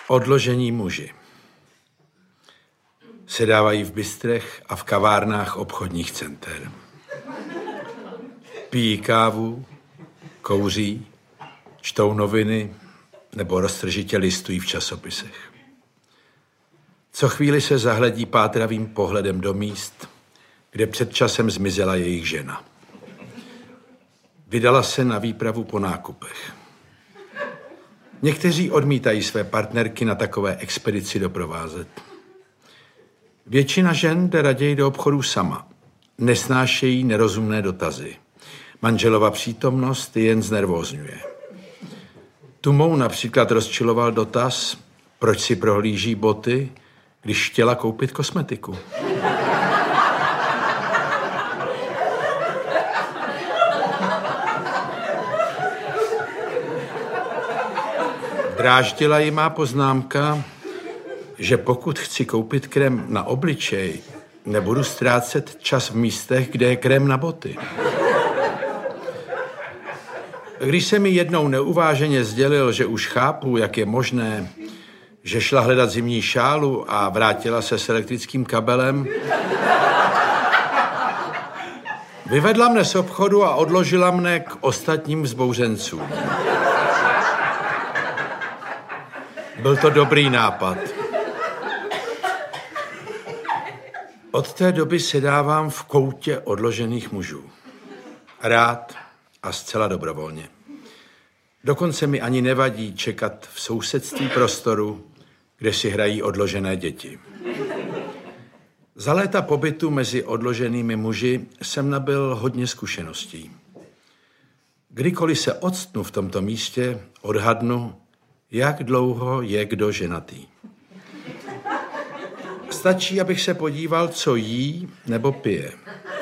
Odložení muži. Sedávají v bistrech a v kavárnách obchodních center. Pijí kávu, kouří, čtou noviny nebo roztržitě listují v časopisech. Co chvíli se zahledí pátravým pohledem do míst, kde před časem zmizela jejich žena. Vydala se na výpravu po nákupech. Někteří odmítají své partnerky na takové expedici doprovázet. Většina žen jde raději do obchodu sama. Nesnášejí nerozumné dotazy. Manželova přítomnost jen znervózňuje. Tu mou například rozčiloval dotaz, proč si prohlíží boty, když chtěla koupit kosmetiku. Dráždila ji má poznámka, že pokud chci koupit krém na obličej, nebudu ztrácet čas v místech, kde je krém na boty. Když se mi jednou neuváženě sdělil, že už chápu, jak je možné, že šla hledat zimní šálu a vrátila se s elektrickým kabelem, vyvedla mne z obchodu a odložila mne k ostatním vzbouřencům. Byl to dobrý nápad. Od té doby sedávám v koutě odložených mužů. Rád a zcela dobrovolně. Dokonce mi ani nevadí čekat v sousedství prostoru, kde si hrají odložené děti. Za léta pobytu mezi odloženými muži jsem nabyl hodně zkušeností. Kdykoliv se octnu v tomto místě, odhadnu, jak dlouho je kdo ženatý. Stačí, abych se podíval, co jí nebo pije.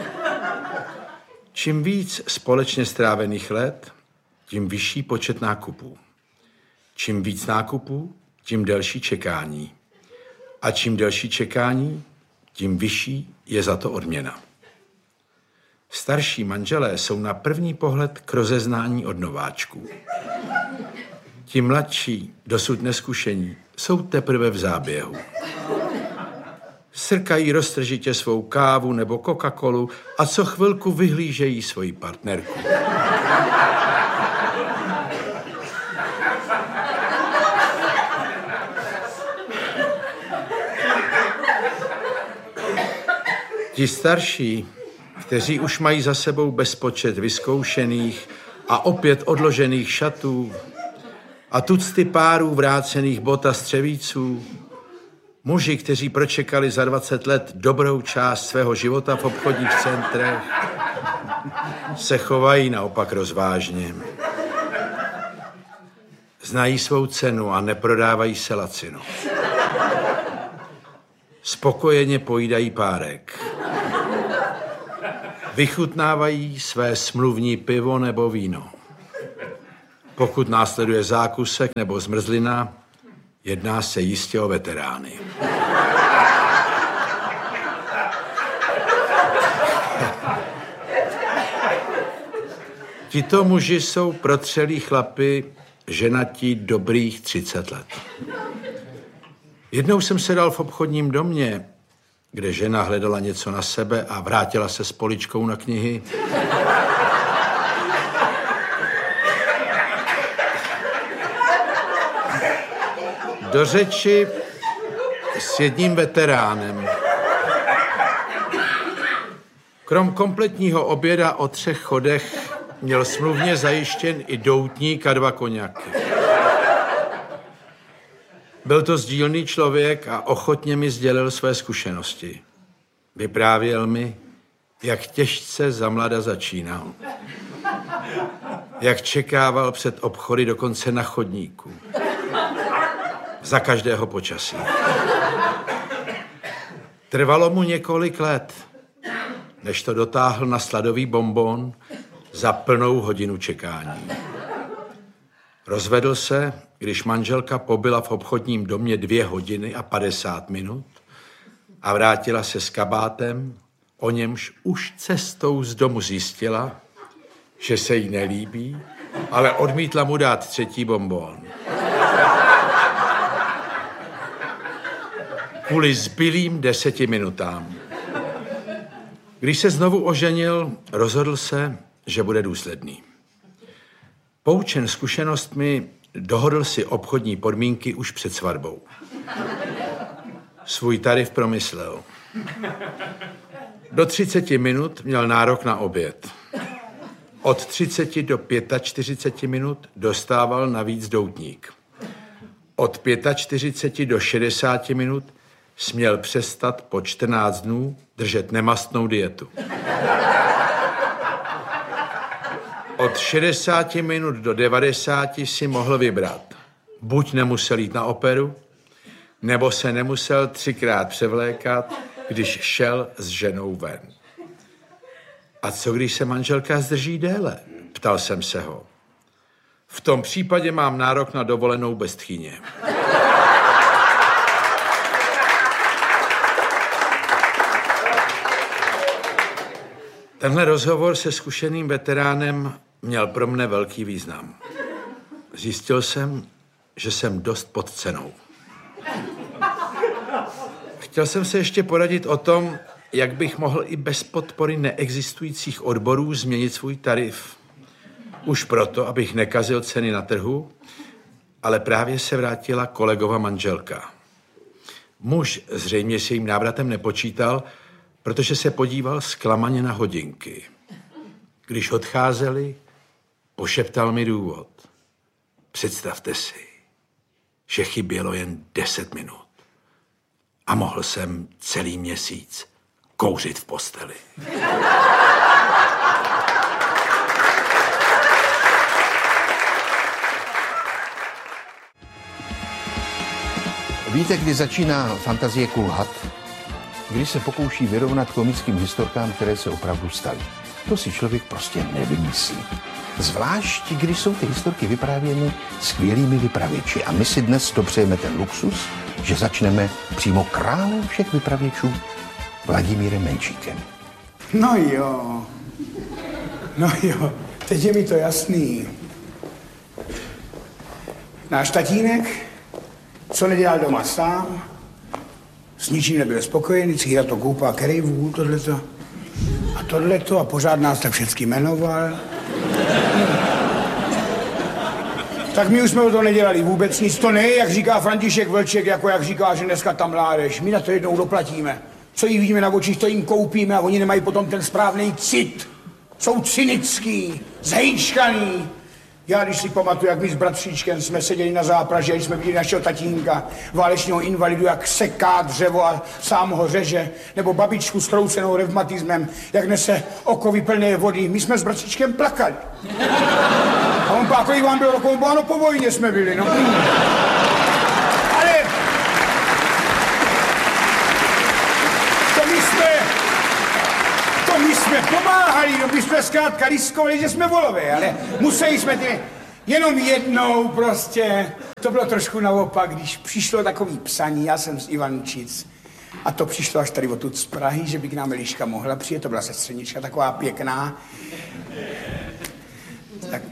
Čím víc společně strávených let, tím vyšší počet nákupů. Čím víc nákupů, tím delší čekání. A čím delší čekání, tím vyšší je za to odměna. Starší manželé jsou na první pohled k rozeznání od nováčků. Ti mladší, dosud neskušení, jsou teprve v záběhu. Srkají roztržitě svou kávu nebo Coca-Colu a co chvilku vyhlížejí svoji partnerku. Ti starší, kteří už mají za sebou bezpočet vyzkoušených a opět odložených šatů a tucty párů vrácených bot a střevíců, muži, kteří pročekali za 20 let dobrou část svého života v obchodních centrech, se chovají naopak rozvážně. Znají svou cenu a neprodávají se lacino. Spokojeně pojídají párek. Vychutnávají své smluvní pivo nebo víno. Pokud následuje zákusek nebo zmrzlina, jedná se jistě o veterány. Tito muži jsou protřelí chlapi, ženatí dobrých 30 let. Jednou jsem sedal v obchodním domě, kde žena hledala něco na sebe a vrátila se s poličkou na knihy. Do řeči s jedním veteránem. Krom kompletního oběda o 3 chodech měl smluvně zajištěn i doutník a 2 koňaky. Byl to sdílný člověk a ochotně mi sdělil své zkušenosti. Vyprávěl mi, jak těžce zamlada začínal. Jak čekával před obchody dokonce na chodníku. Za každého počasí. Trvalo mu několik let, než to dotáhl na sladový bonbon za plnou hodinu čekání. Rozvedl se, když manželka pobyla v obchodním domě 2 hodiny a 50 minut a vrátila se s kabátem, o němž už cestou z domu zjistila, že se jí nelíbí, ale odmítla mu dát 3. bonbon. kvůli zbylým 10 minutám. Když se znovu oženil, rozhodl se, že bude důsledný. Poučen zkušenostmi, dohodl si obchodní podmínky už před svatbou. Svůj tarif promyslel. Do 30 minut měl nárok na oběd. Od 30 do 45 minut dostával navíc doutník. Od 45 do 60 minut směl přestat po 14 dnů držet nemastnou dietu. Od 60 minut do 90 si mohl vybrat. Buď nemusel jít na operu, nebo se nemusel 3krát převlékat, když šel s ženou ven. A co když se manželka zdrží déle? Ptal jsem se ho. V tom případě mám nárok na dovolenou bez tchýně. Tenhle rozhovor se zkušeným veteránem měl pro mne velký význam. Zjistil jsem, že jsem dost pod cenou. Chtěl jsem se ještě poradit o tom, jak bych mohl i bez podpory neexistujících odborů změnit svůj tarif. Už proto, abych nekazil ceny na trhu, ale právě se vrátila kolegova manželka. Muž zřejmě se jím návratem nepočítal, protože se podíval zklamaně na hodinky. Když odcházeli, pošeptal mi důvod. Představte si, že chybělo jen 10 minut. A mohl jsem celý měsíc kouřit v posteli. Víte, kdy začíná fantazie kulhat? Když se pokouší vyrovnat komickým historkám, které se opravdu staly. To si člověk prostě nevymyslí. Zvlášť, když jsou ty historky vyprávěny skvělými vypravěči. A my si dnes dopřejeme ten luxus, že začneme přímo králem všech vypravěčů, Vladimírem Menšíkem. No jo, teď je mi to jasný. Náš tatínek, co nedělal doma sám, s ničím nebyl spokojený, vždycky to koupá kerejvů, tohleto a pořád nás tak všechny jmenoval. Tak my už jsme o to nedělali vůbec nic, to ne, jak říká František Vlček, jako jak říká, že dneska tam mládež. My na to jednou doplatíme. Co jí vidíme na očích, to jim koupíme a oni nemají potom ten správný cit. Jsou cynický, zhejčkaný. Já když si pamatuju, jak my s bratříčkem jsme seděli na zápraži, když jsme viděli našeho tatínka, válečního invalidu, jak seká dřevo a sám ho řeže, nebo babičku skroucenou revmatismem, jak nese okovy plné vody. My jsme s bratříčkem plakali. A on pak, kolik vám bylo rokov, ano, po vojně jsme byli, no. Ale to my jsme pomáhali, no my jsme zkrátka riskovali, že jsme volové, ale museli jsme jenom jednou prostě. To bylo trošku naopak, když přišlo takový psaní, já jsem z Ivančic, a to přišlo až tady odtud z Prahy, že by k nám Eliška mohla přijet, to byla sestřenička taková pěkná. Tak...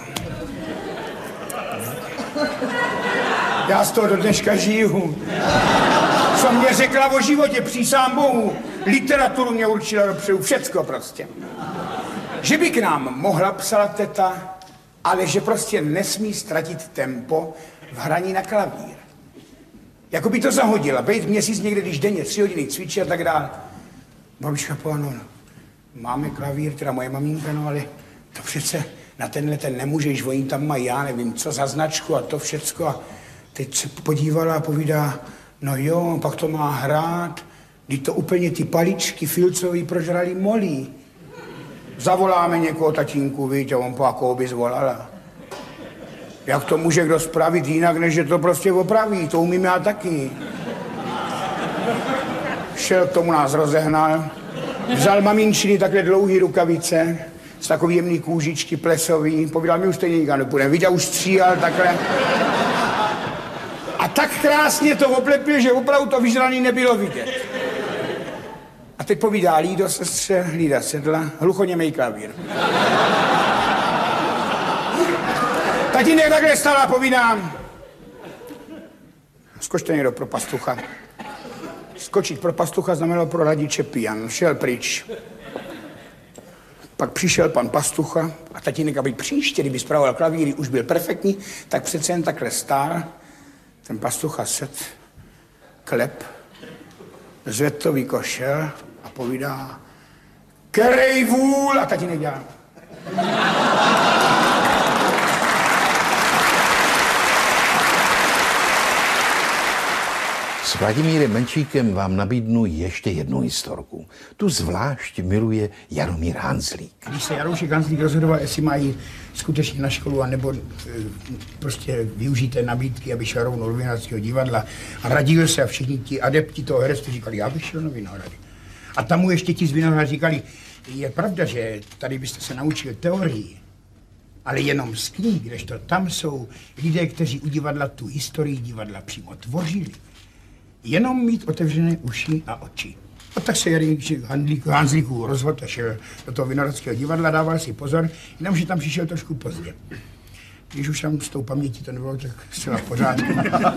Já z toho do dneška žiju. Co mě řekla o životě, přísám Bohu. Literaturu mě určila dopředu, všecko prostě. Že by k nám mohla, psala teta, ale že prostě nesmí ztratit tempo v hraní na klavír. Jako by to zahodila, být měsíc někde, když denně 3 hodiny cvičí a tak dále. Babička povedala, no, máme klavír, teda moje maminka, no ale to přece na tenhle ten nemůžeš, oni tam mají, já nevím, co za značku a to všecko. A teď se podívala a povídá, no jo, pak to má hrát, když to úplně ty paličky filcový prožrali molí. Zavoláme někoho, tatínku, víte, on po jakou by zvolala. Jak to může kdo spravit jinak, než že to prostě opraví, to umím já taky. Šel k tomu, nás rozehnal, vzal maminčiny takhle dlouhý rukavice, z takový jemný kůžičky plesový, povídal, my už stejně nikam nepůjdeme, viděl, už stříhal takhle. A tak krásně to oblepil, že opravdu to vyžraný nebylo vidět. A teď povídá, Lído, sestře, Lída sedla, hluchoněmej klavír. Tatínek takhle stál a povídám, skočte někdo pro pastucha. Skočit pro pastucha znamenalo pro radiče pijan. Šel pryč. Pak přišel pan pastucha a tatínek, aby příště, kdyby spravoval klavíry, už byl perfektní, tak přece jen takhle stál. Ten pastucha set, klep, zvedl to vykošel a povídá: Kerej vůl! A tatínek dělá. S Vladimírem Menšíkem vám nabídnu ještě jednu historku. Tu zvlášť miluje Jaromír Hanzlík. Když se Jaroušek Hanzlík rozhodoval, jestli má jít skutečně na školu, anebo prostě využít té nabídky, aby šel rovnou do Vinohradského divadla, a radil se a všichni ti adepti toho herectví říkali, já bych šel na Vinohrady. A tam mu ještě ti z Vinohrad říkali, je pravda, že tady byste se naučil teorii, ale jenom z knih, kdežto tam jsou lidé, kteří u divadla tu historii divadla přímo tvořili. Jenom mít otevřené uši a oči. A tak se Hanzlíků rozhodl a šel do toho Vinohradského divadla, dával si pozor, jenomže tam přišel trošku pozdě. Když už tam s tou pamětí to nebylo, tak zcela v pořádku.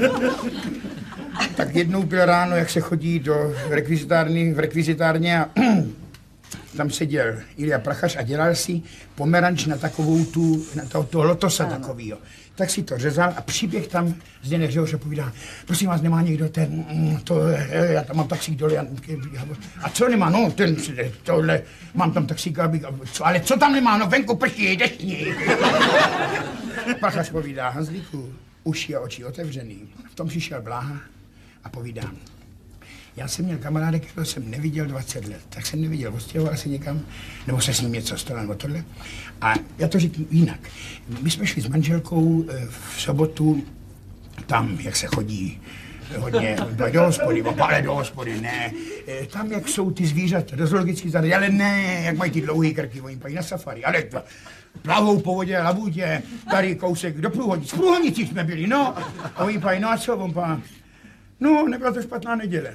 Tak jednou byl ráno, jak se chodí do rekvizitárně a tam seděl Ilja Prachař a dělal si pomeranč na takovou toho lotosa takovýho. Tak si to řezal a přiběh tam Zdeněk Řehoř a povídá, prosím vás, nemá někdo já tam mám taxík dole, a co nemá, no, tohle, mám tam taxík, ale co tam nemá, no, venku prší, deštník. Prachař povídá, Hanzlíku, uši a oči otevřený. V tom přišel Bláha a povídá, já jsem měl kamaráda, kterého jsem neviděl 20 let, tak jsem neviděl, odstěhoval se někam, nebo se s ním něco stalo, nebo tohle. A já to řeknu jinak. My jsme šli s manželkou v sobotu tam, jak se chodí hodně do hospody, ale do hospody, ne. Tam, jak jsou ty zvířata, do zoologických zahrad, ale ne, jak mají ty dlouhý krky, oni pají na safari, ale plavou po vodě, labutě, tady kousek do průhodnic. V průhodnici jsme byli, no. A oni pají, no a co, on pá? No, nebyla to špatná neděle.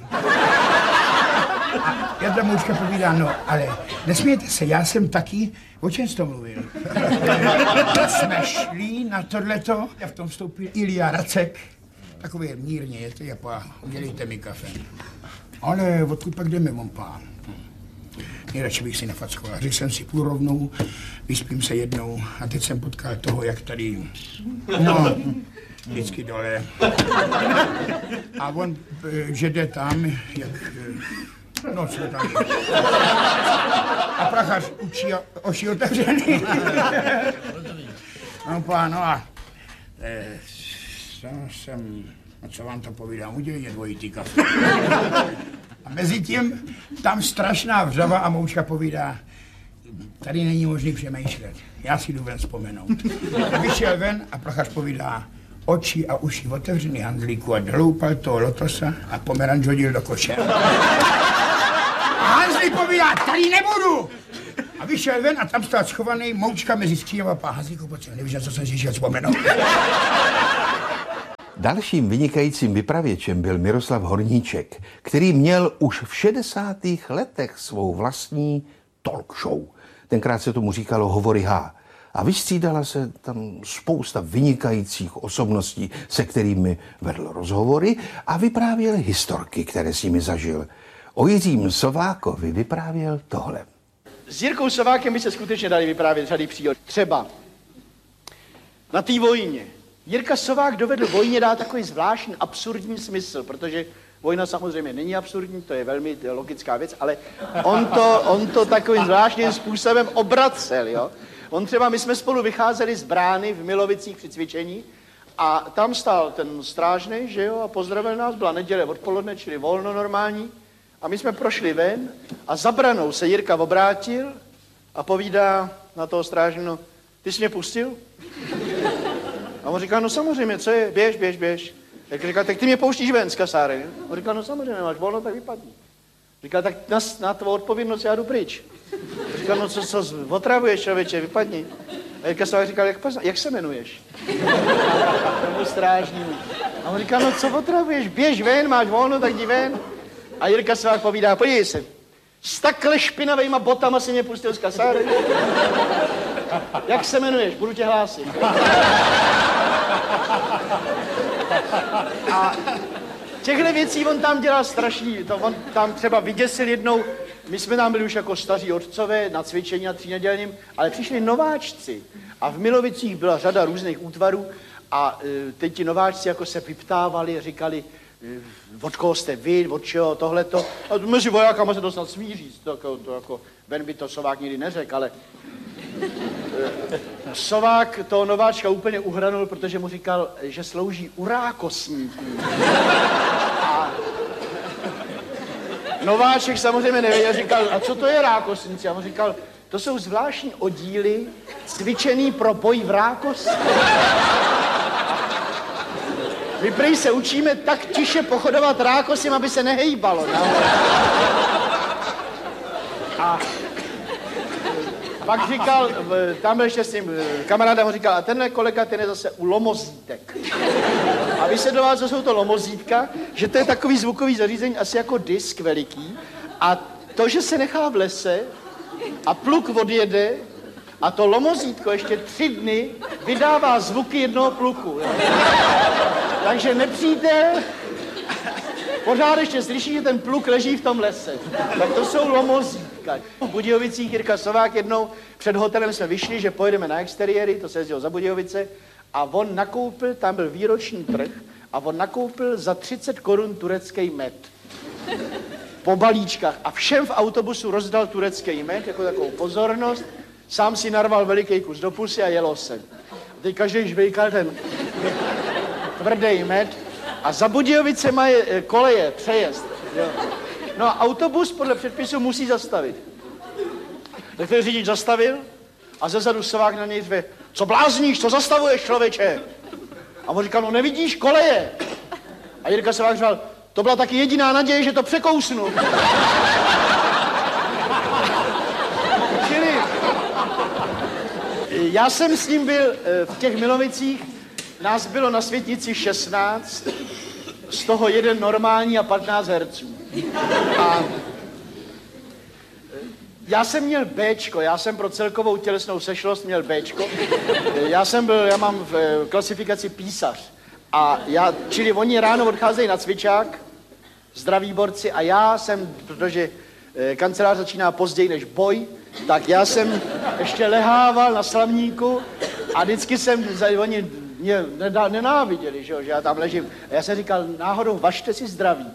A Jarda Moučka povídá, no, ale nesmějte se, já jsem taky, o čem jsi to mluvil? Jsme šli na tohleto a v tom vstoupil Ilja Racek. Takový mírně, je to Japa, udělejte mi kafe. Ale odkud pak jdeme, mon pán? Nejradši bych si nefackoval. Řekl jsem si půl rovnou, vyspím se jednou a teď jsem potkal toho, jak tady, no, vždycky dole. A on, že jde tam, jak, no, co tam je. A Prachař učí oši otevřený. No, pán, no a co vám to povídám, udělejte dvojitý kafe. A mezi tím tam strašná vřava a Moučka povídá, tady není možný přemýšlet, já si jdu ven vzpomenout. A vyšel ven a Prachař povídá, oči a uši otevřený, Hanzlíku, a doloupal toho lotosa a pomeranč hodil do koše. A Hanzlík povídá, tady nebudu! A vyšel ven a tam stál schovaný Moučka mezi skříněm a pá, Hanzlíku, pojď se, nevíš, na co jsem si šel vzpomenout. Dalším vynikajícím vypravěčem byl Miroslav Horníček, který měl už v 60. letech svou vlastní talk show. Tenkrát se tomu říkalo Hovory H. A vystřídala se tam spousta vynikajících osobností, se kterými vedl rozhovory a vyprávěl historky, které s nimi zažil. O Jiřím Sovákovi vyprávěl tohle. S Jirkou Sovákem by se skutečně dali vyprávět řady příhod. Třeba na té vojně. Jirka Sovák dovedl vojně dát takový zvláštní absurdní smysl, protože vojna samozřejmě není absurdní, to je velmi logická věc, ale on to takovým zvláštním způsobem obracel, jo. On třeba, my jsme spolu vycházeli z brány v Milovicích při cvičení a tam stál ten strážnej, že jo, a pozdravil nás, byla neděle odpoledne, čili volno normální, a my jsme prošli ven a za branou se Jirka obrátil a povídá na toho strážného, ty jsi mě pustil? A on říká, no samozřejmě, co je, běž. Jak říká, tak ty mě pouštíš ven z kasárny. On říká, no samozřejmě, máš volno, tak vypadni. Říká, tak na tvou odpovědnost já jdu pryč. Říká, no co otravuješ, člověče, vypadni. A Jirka Sovák říkal, jak se jmenuješ? Tomu strážnímu. A on říká, no co otravuješ, běž ven, máš volno, tak jdi ven. A Jirka Sovák povídá, podívej se, s takhle špinavejma botama si mě pustil z kasárny. Jak se jmenuješ? Budu tě hlásit. A Těchhle věcí on tam dělal strašný, on tam třeba vyděsil jednou, my jsme tam byli už jako staří otcové na cvičení na 3nedělním, ale přišli nováčci a v Milovicích byla řada různých útvarů a teď ti nováčci jako se vyptávali, říkali, od koho jste vy, od čeho, tohleto. A mezi vojákama se to snad smí říct, to jako, ven by to Sovák nikdy neřekl, ale Sovák toho nováčka úplně uhranul, protože mu říkal, že slouží u rákosníků. A nováček samozřejmě nevěděl, říkal, a co to je rákosníci? A on říkal, to jsou zvláštní oddíly cvičený pro boj v rákosí. My prý se učíme tak tiše pochodovat rákosím, aby se nehejbalo. No? A pak říkal, tam byl ještě s tím kamarádem, říkal, a tenhle kolega, ten je zase u lomozítek. A vysvětloval, co jsou to lomozítka, že to je takový zvukový zařízení, asi jako disk veliký. A to, že se nechá v lese a pluk odjede a to lomozítko ještě 3 dny vydává zvuky jednoho pluku. Jo. Takže nepřítel pořád ještě slyší, že ten pluk leží v tom lese. Tak to jsou lomozítka. V Budějovicích Jirka Sovák jednou před hotelem jsme vyšli, že pojedeme na exteriéry, to se jezdilo za Budějovice, a on nakoupil, tam byl výroční trh, a on nakoupil za 30 korun turecký med. Po balíčkách. A všem v autobusu rozdal turecký med, jako takovou pozornost. Sám si narval veliký kus do pusy a jelo se. Teď každý žvejkal ten tvrdý med. A za Budějovice mají koleje, přejezd. Jo. No a autobus podle předpisu musí zastavit. Tak ten řidič zastavil a zezadu Sovák na něj řve, co blázníš, co zastavuješ, člověče? A on říkal, no nevidíš koleje. A Jirka Sovák říkal, to byla taky jediná naděje, že to překousnu. Čili já jsem s ním byl v těch Milovicích, nás bylo na Světnici 16, z toho jeden normální a 15 herců. A já jsem měl Bčko, já jsem pro celkovou tělesnou sešlost měl Bčko. Já mám v klasifikaci písař. A čili oni ráno odcházejí na cvičák, zdraví borci, a já jsem, protože kancelář začíná později než boj, tak já jsem ještě lehával na slavníku a vždycky oni mě nenáviděli, že já tam ležím. A já jsem říkal, náhodou, važte si zdraví.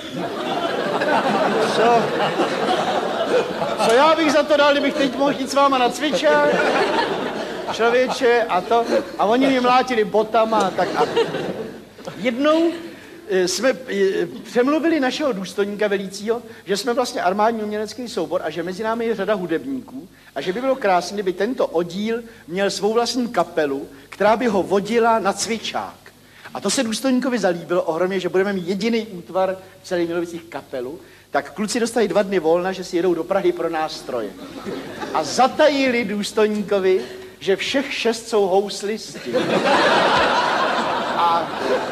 Co já bych za to dal, kdybych teď mohl jít s váma na cvičák? Člověče a to. A oni mě mlátili botama a tak. A jednou jsme přemluvili našeho důstojníka velícího, že jsme vlastně armádní umělecký soubor a že mezi námi je řada hudebníků a že by bylo krásné, kdyby tento oddíl měl svou vlastní kapelu, která by ho vodila na cvičák. A to se důstojníkovi zalíbilo ohromně, že budeme mít jediný útvar v celých Milovicích kapelu, tak kluci dostali 2 dny volna, že si jedou do Prahy pro nástroje. A zatajili důstojníkovi, že všech 6 jsou houslisti. A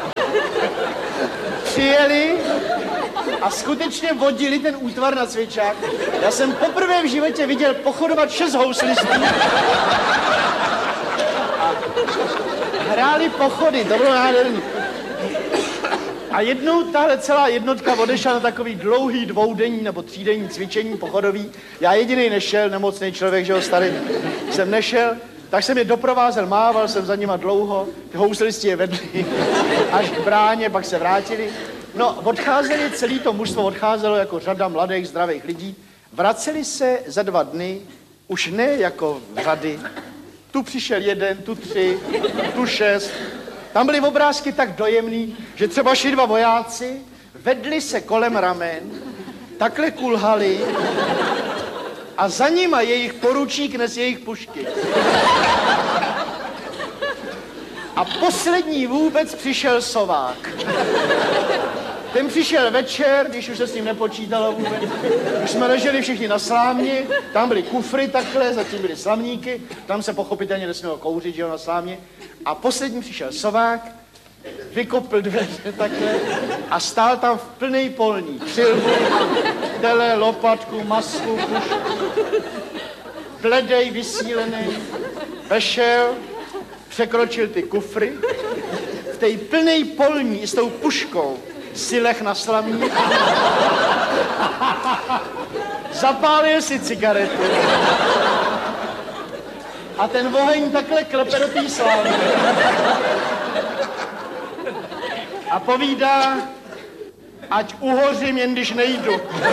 přijeli a skutečně vodili ten útvar na cvičák. Já jsem poprvé v životě viděl pochodovat 6 houslistů. A hráli pochody, to bylo nádherný. A jednou tahle celá jednotka odešla na takový dlouhý 2denní nebo 3denní cvičení pochodový. Já jedinej nešel, nemocný člověk, že jo, starý, jsem nešel. Tak jsem je doprovázel, mával jsem za nima dlouho, ty houslisti je vedli až k bráně, pak se vrátili. No, odcházeli, celý to mužstvo odcházelo jako řada mladých, zdravých lidí. Vraceli se za 2 dny, už ne jako řady. Tu přišel 1, tu 3, tu 6. Tam byly obrázky tak dojemný, že třeba šli 2 vojáci, vedli se kolem ramen, takhle kulhali a za nima jejich poručík nes jejich pušky. A poslední vůbec přišel Sovák. Ten přišel večer, když už se s ním nepočítalo vůbec. Už jsme leželi všichni na slámě, tam byly kufry takhle, zatím byly slamníky, tam se pochopitelně nesmělo kouřit, že jo, na slámě. A poslední přišel Sovák, vykopl dveře takhle a stál tam v plnej polní. Přilbu, tele, lopatku, masku, pušku. Bledej, vysílený, vešel, překročil ty kufry. V té plnej polní s tou puškou si leh na slaník, zapálil si cigaretu a ten oheň takhle klepe do té slávy a povídá, ať uhořím, jen když nejdu.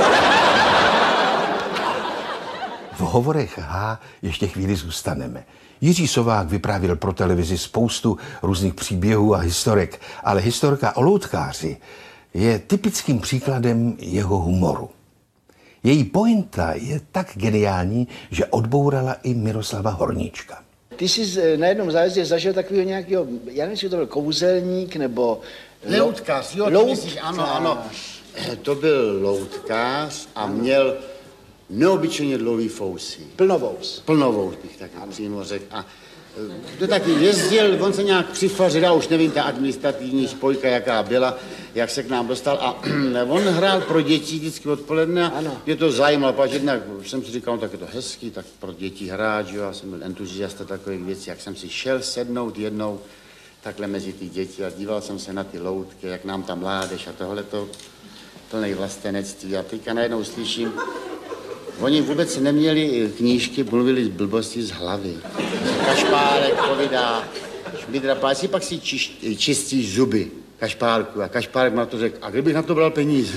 V hovorech H ještě chvíli zůstaneme. Jiří Sovák vyprávěl pro televizi spoustu různých příběhů a historek, ale historka o loutkáři je typickým příkladem jeho humoru. Její pointa je tak geniální, že odbourala i Miroslava Horníčka. Ty jsi na jednom zájezdě zažil takového nějakého, já nevím, jestli to byl kouzelník, nebo... Loutkář, jo, to myslíš, ano. To byl loutkář a měl neobyčejně dlouhý fousy. Plnovous bych tak přímo řekl. A to taky jezdil, on se nějak přifařil, já už nevím, ta administrativní spojka, jaká byla, jak se k nám dostal. A on hrál pro děti vždycky odpoledne. Mě to zajímalo, protože jednak jsem si říkal, no, tak je to hezký, tak pro děti hrát, že jo, já jsem byl entuziasta takových věcí, jak jsem si šel sednout jednou takhle mezi ty děti a díval jsem se na ty loutky, jak nám tam mládež a tohleto plnej vlastenectví. A teďka najednou slyším, oni vůbec neměli knížky, mluvili z blbosti z hlavy. Kašpárek povídá, Šmídra Pálci, pak si čistí zuby Kašpárku. A Kašpárek na to řekl, a kdybych na to bral peníze?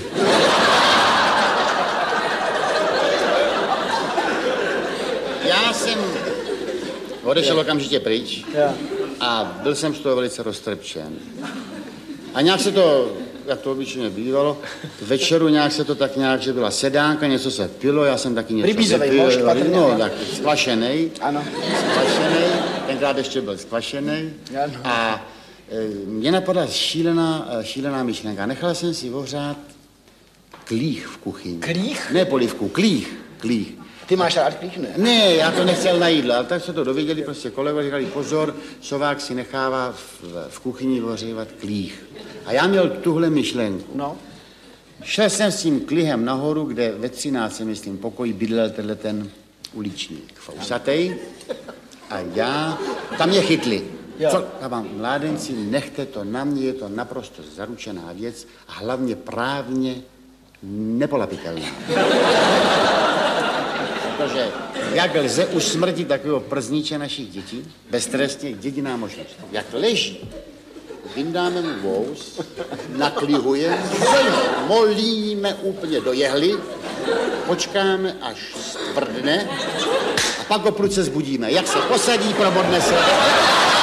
Já jsem odešel okamžitě pryč a byl jsem z toho velice roztrpčen. A nějak se to, jak to obyčejně bývalo, k večeru nějak se to tak nějak, že byla sedánka, něco se pilo, já jsem taky něco vypil. No, tak skvašenej. Ano. Skvašenej, tenkrát ještě byl skvašenej. Ano. A mě napadla šílená myšlenka. Nechal jsem si ohřát klích v kuchyni. Klích? Ne polívku, klích. Ty máš rád klích, ne? Ne, já to nechtěl na jídlo, ale tak se to dověděli prostě kolegové, říkali pozor, Sovák si nechává v kuchyni ohřívat klích. A já měl tuhle myšlenku. No. Šel jsem s tím klihem nahoru, kde ve 13, myslím, pokoji bydlel ten uličník fousatej. A já, tam mě chytli. Co? Já vám, mládenci, nechte to na mě, je to naprosto zaručená věc a hlavně právně nepolapitelná. Protože jak lze usmrtit takového przníče našich dětí, beztrestně, jediná možnost. Jak leží, vyndáme mu vous, naklihujeme, molíme úplně do jehly, počkáme, až stvrdne a pak ho prudce zbudíme. Jak se posadí, probodne se.